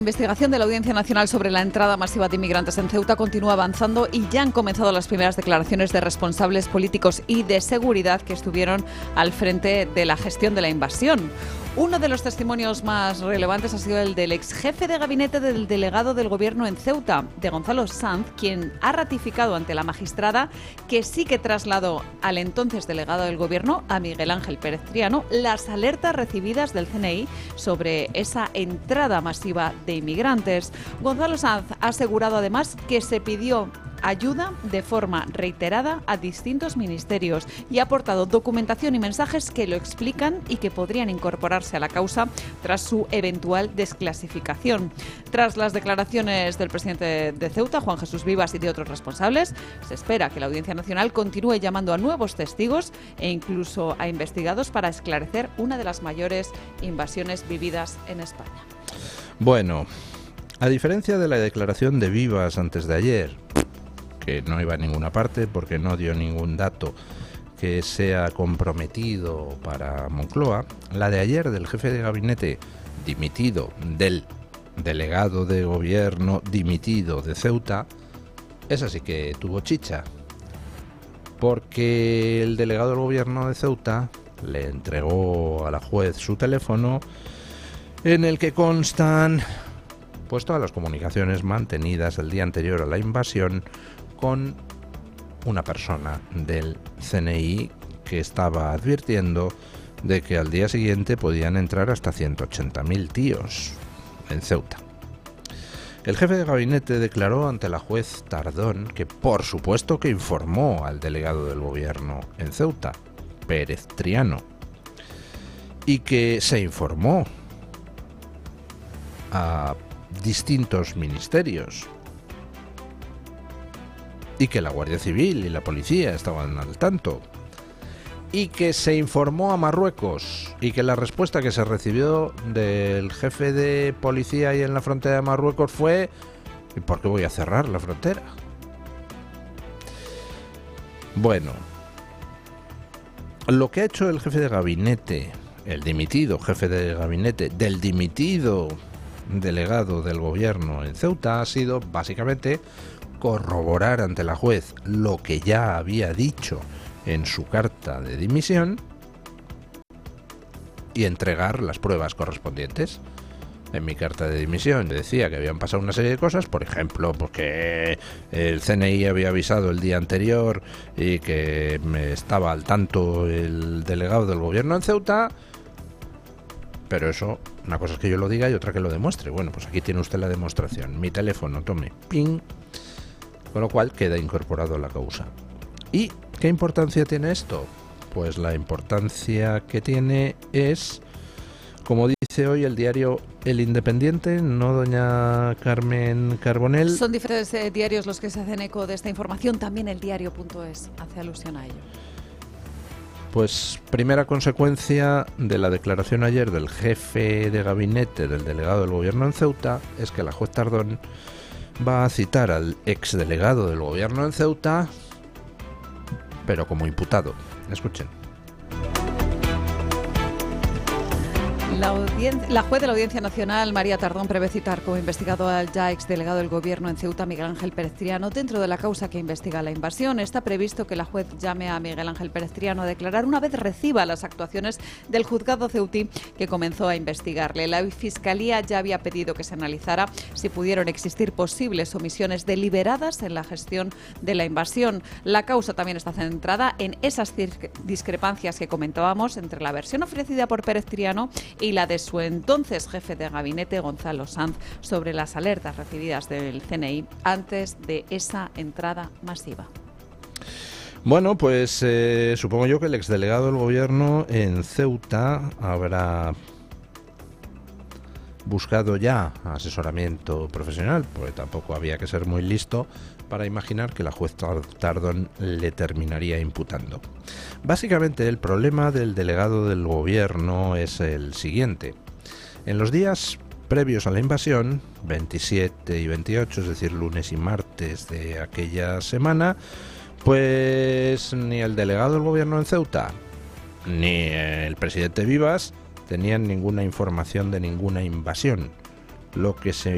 La investigación de la Audiencia Nacional sobre la entrada masiva de inmigrantes en Ceuta continúa avanzando y ya han comenzado las primeras declaraciones de responsables políticos y de seguridad que estuvieron al frente de la gestión de la invasión. Uno de los testimonios más relevantes ha sido el del ex jefe de gabinete del delegado del Gobierno en Ceuta, de Gonzalo Sanz, quien ha ratificado ante la magistrada que sí que trasladó al entonces delegado del Gobierno, a Miguel Ángel Pérez Triano, las alertas recibidas del CNI sobre esa entrada masiva de inmigrantes. Gonzalo Sanz ha asegurado además que se pidió ayuda de forma reiterada a distintos ministerios y ha aportado documentación y mensajes que lo explican y que podrían incorporarse a la causa tras su eventual desclasificación. Tras las declaraciones del presidente de Ceuta, Juan Jesús Vivas, y de otros responsables, se espera que la Audiencia Nacional continúe llamando a nuevos testigos e incluso a investigados para esclarecer una de las mayores invasiones vividas en España. Bueno, a diferencia de la declaración de Vivas antes de ayer, que no iba a ninguna parte porque no dio ningún dato que sea comprometido para Moncloa, la de ayer del jefe de gabinete dimitido, del delegado de gobierno dimitido de Ceuta, esa sí que tuvo chicha, porque el delegado del gobierno de Ceuta le entregó a la juez su teléfono en el que constan pues todas las comunicaciones mantenidas el día anterior a la invasión con una persona del CNI que estaba advirtiendo de que al día siguiente podían entrar hasta 180.000 tíos en Ceuta. El jefe de gabinete declaró ante la juez Tardón que por supuesto que informó al delegado del gobierno en Ceuta, Pérez Triano, y que se informó a distintos ministerios y que la Guardia Civil y la policía estaban al tanto y que se informó a Marruecos y que la respuesta que se recibió del jefe de policía ahí en la frontera de Marruecos fue: ¿y por qué voy a cerrar la frontera? Bueno, lo que ha hecho el jefe de gabinete, el dimitido jefe de gabinete del dimitido delegado del gobierno en Ceuta, ha sido básicamente corroborar ante la juez lo que ya había dicho en su carta de dimisión y entregar las pruebas correspondientes. En mi carta de dimisión decía que habían pasado una serie de cosas, por ejemplo, porque el CNI había avisado el día anterior y que me estaba al tanto el delegado del gobierno en Ceuta. Pero eso, una cosa es que yo lo diga y otra que lo demuestre. Bueno, pues aquí tiene usted la demostración. Mi teléfono, tome, ping. Con lo cual queda incorporado a la causa. ¿Y qué importancia tiene esto? Pues la importancia que tiene es, como dice hoy el diario El Independiente, no doña Carmen Carbonell. Son diferentes diarios los que se hacen eco de esta información. También el diario.es hace alusión a ello. Pues primera consecuencia de la declaración ayer del jefe de gabinete del delegado del gobierno en Ceuta es que la juez Tardón va a citar al exdelegado del gobierno en Ceuta, pero como imputado. Escuchen. La juez de la Audiencia Nacional, María Tardón, prevé citar como investigado al ya exdelegado del Gobierno en Ceuta, Miguel Ángel Pérez Triano, dentro de la causa que investiga la invasión. Está previsto que la juez llame a Miguel Ángel Pérez Triano a declarar una vez reciba las actuaciones del juzgado ceutí que comenzó a investigarle. La Fiscalía ya había pedido que se analizara si pudieron existir posibles omisiones deliberadas en la gestión de la invasión. La causa también está centrada en esas discrepancias que comentábamos entre la versión ofrecida por Pérez Triano y la de su entonces jefe de gabinete, Gonzalo Sanz, sobre las alertas recibidas del CNI antes de esa entrada masiva. Bueno, pues supongo yo que el exdelegado del gobierno en Ceuta habrá buscado ya asesoramiento profesional, porque tampoco había que ser muy listo para imaginar que la juez Tardón le terminaría imputando. Básicamente el problema del delegado del gobierno es el siguiente. En los días previos a la invasión, 27 y 28, es decir, lunes y martes de aquella semana, pues ni el delegado del gobierno en Ceuta ni el presidente Vivas tenían ninguna información de ninguna invasión. Lo que se